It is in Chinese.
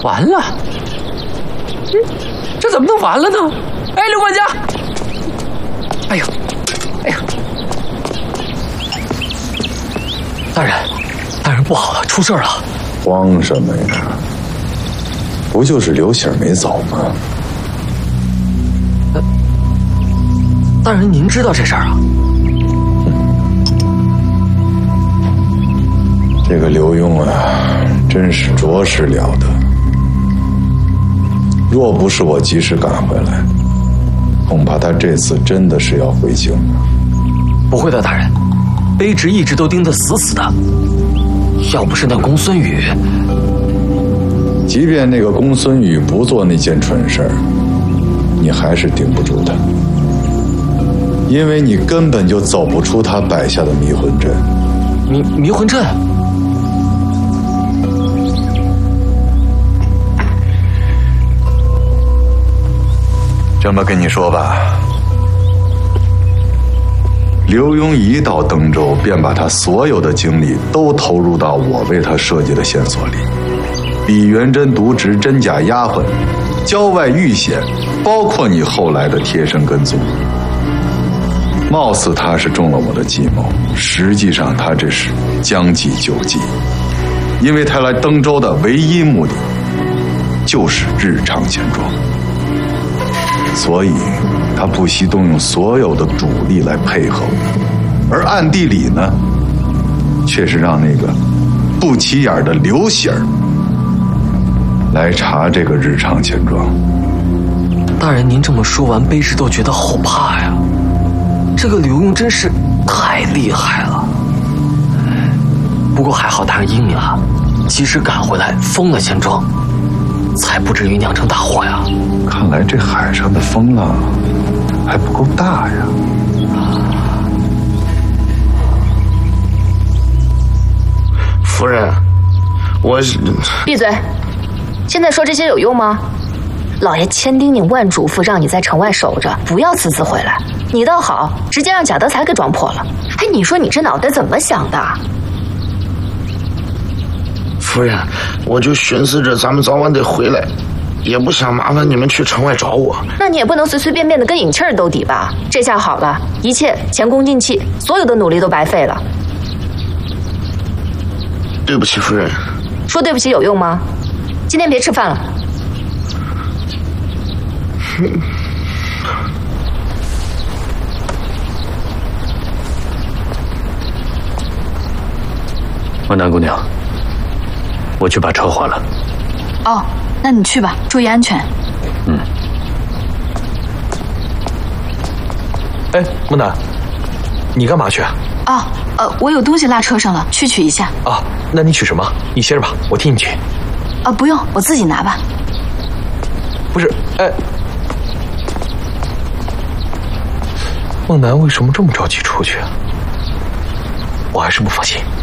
完了，这怎么能完了呢？哎，刘管家！哎呀，哎呀！大人不好了，出事了！ 慌什么呀？不就是刘喜儿没走吗？ 大人，您知道这事儿啊？ 这个刘墉啊，真是着实了得。若不是我及时赶回来，恐怕他这次真的是要回京了。 不会的，大人，卑职一直都盯得死死的。要不是那公孙羽， 即便那个公孙羽不做那件蠢事儿，你还是顶不住他，因为你根本就走不出他摆下的迷魂阵。 迷魂阵？ 这么跟你说吧，刘墉一到登州，便把他所有的精力都投入到我为他设计的线索里。李元贞渎职真假丫鬟，郊外遇险，包括你后来的贴身跟踪。貌似他是中了我的计谋，实际上他这是将计就计，因为他来登州的唯一目的就是日常钱庄。所以他不惜动用所有的主力来配合我，而暗地里呢，却是让那个不起眼的刘喜儿来查这个日常钱庄。 大人，您这么说完，卑职都觉得好怕呀。这个刘墉真是太厉害了。不过还好大人英明啊，及时赶回来封了钱庄，才不至于酿成大祸呀。 看来这海上的风浪还不够大呀。 夫人，我是…… 闭嘴！现在说这些有用吗？老爷千叮咛万嘱咐，让你在城外守着，不要私自回来。你倒好，直接让贾德才给撞破了。哎，你说你这脑袋怎么想的？ 夫人，我就寻思着咱们早晚得回来，也不想麻烦你们去城外找我。 那你也不能随随便便的跟尹气儿斗底吧？这下好了，一切前功尽弃，所有的努力都白费了。 对不起，夫人。 说对不起有用吗？今天别吃饭了。 万南姑娘，我去把车还了。 哦，那你去吧，注意安全。 嗯。哎，孟南，你干嘛去啊？ 我有东西落车上了，去取一下。 啊，那你取什么？你歇着吧，我替你取。 不用，我自己拿吧。 不是，哎，孟南为什么这么着急出去啊？我还是不放心。